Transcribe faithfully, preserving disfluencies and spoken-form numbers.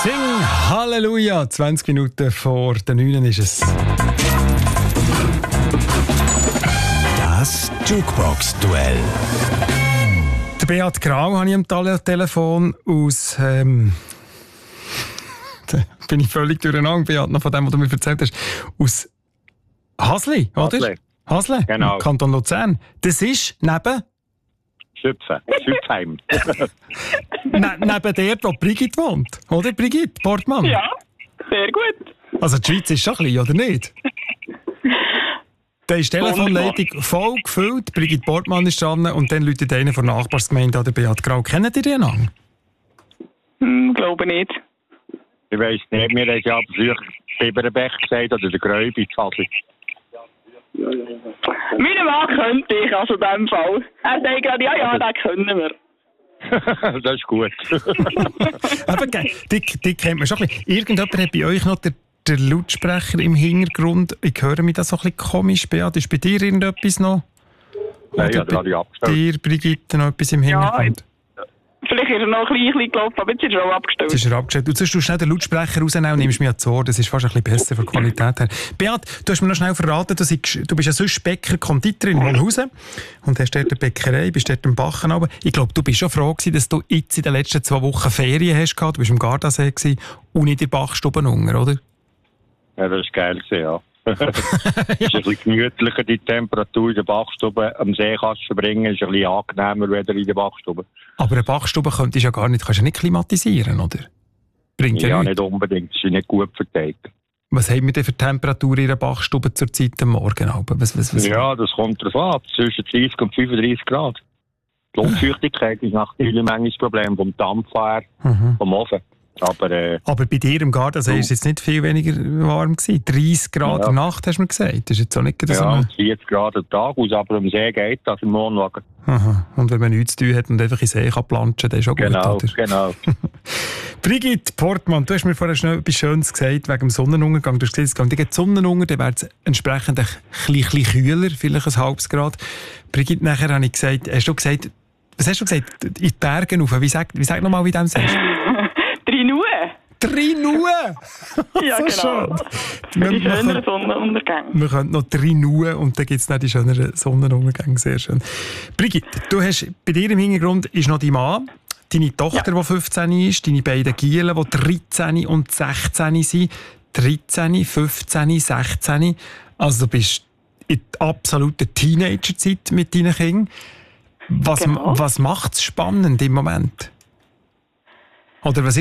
Sing Halleluja! zwanzig Minuten vor der neun ist es. Das Jukebox-Duell. Der Beat Grau habe ich am Tele- Telefon aus... Ähm, da bin ich völlig durcheinander, Beat, noch von dem, was du mir erzählt hast. Aus Hasli, oder? Hasle. Hasle, Genau. Kanton Luzern. Das ist neben... Schüpfen, Schüpfheim. ne, neben der, wo Brigitte wohnt. Oder, Brigitte Portmann? Ja, sehr gut. Also die Schweiz ist schon klein, oder nicht? Da ist die Telefonleitung voll gefüllt, Brigitte Portmann ist dran und dann läutet einer von der Nachbarsgemeinde an, der Beat Grau. Kennt ihr den an? Hm, glaube nicht. Ich weiss nicht, wir haben ja früher Biberenbeck gesagt oder der Gräubi. Also, Meine Mann könnte ich, also in diesem Fall. Er sagt gerade, ja, ja, den können wir. das ist gut. Aber die, die kennt man schon ein bisschen. Irgendjemand hat bei euch noch den, den Lautsprecher im Hintergrund. Ich höre mich das so ein bisschen komisch, Beat. Ist bei dir irgendetwas noch? Nein, ja, Oder habe ich bei abgestellt. dir, Brigitte, noch etwas im Ja, Hintergrund? Vielleicht ist er noch ein bisschen gelaufen, aber jetzt ist er auch Jetzt abgestellt. ist er abgestellt. Du sollst schnell den Lautsprecher rausnehmen und nimmst mich ans Ohr. Das ist fast ein bisschen besser von der Qualität her. Beat, du hast mir noch schnell verraten, du, bist, du bist ja sonst Bäcker, Konditor in Holhausen und hast dort eine Bäckerei, bist dort im Bachen runter. Ich glaube, du bist schon froh gewesen, dass du jetzt in den letzten zwei Wochen Ferien hast gehabt. Du bist im Gardasee gewesen und nicht in der Bachstube unten, oder? Ja, das ist geil gewesen, ja. Es ist ein bisschen gemütlicher, die Temperatur in der Bachstube. Am See kannst du verbringen, ist ein bisschen angenehmer wieder in der Bachstube. Aber eine Bachstube könntest du ja gar nicht, kannst du ja nicht klimatisieren, oder? Bringt ja, Ja, nichts. nicht unbedingt. Sie ist nicht gut verteilt. Was haben wir denn für Temperatur in der Bachstube zur Zeit am Morgen? Was, was, was? Ja, das kommt darauf an. Zwischen dreißig und fünfunddreißig Grad. Die Luftfeuchtigkeit ist natürlich manchmal das Problem vom Dampf her, Mhm. vom Ofen. Aber äh, Aber bei dir im Gardasee war es jetzt nicht viel weniger warm gewesen. dreißig Grad Ja. in der Nacht, hast du mir gesagt. Das ist jetzt auch nicht so ja, eine... vierzig Grad am Tag aus, aber am See geht das im Wohnwagen. Aha. Und wenn man nichts zu tun hat und einfach in den See kann planschen, dann ist auch Genau, gut, oder? genau. Brigitte Portmann, du hast mir vorher schnell etwas Schönes gesagt wegen dem Sonnenuntergang. Du hast gesagt, es geht gegen den Sonnenuntergang, dann wäre es entsprechend ein bisschen kühler, vielleicht ein halbes Grad. Brigitte, nachher habe ich gesagt, hast du gesagt, was hast du gesagt? In die Berge rauf. Wie sag, wie sag nochmal, wie du das sagst? Drei Nuhe. Drei Nuhe! Ja, So genau. schön. Die Wir, schöneren wir, Sonnenuntergänge. wir können noch drei Nuhe und dann gibt es noch die schöneren Sonnenuntergänge. Sehr schön. Brigitte, du hast, bei dir im Hintergrund ist noch dein Mann, deine Tochter, die fünfzehn ist, deine beiden Gielen, die dreizehn und sechzehn sind. dreizehn, fünfzehn, sechzehn. Also du bist in der absoluten Teenagerzeit mit deinen Kindern. Was, Genau. was macht es spannend im Moment? Oder was